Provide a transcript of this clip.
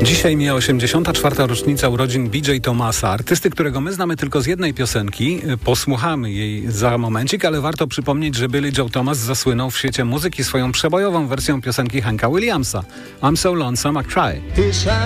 Dzisiaj mija 84. rocznica urodzin BJ Thomasa, artysty, którego my znamy tylko z jednej piosenki. Posłuchamy jej za momencik, ale warto przypomnieć, że Billy Joe Thomas zasłynął w świecie muzyki swoją przebojową wersją piosenki Hanka Williamsa. I'm so lonesome I cry.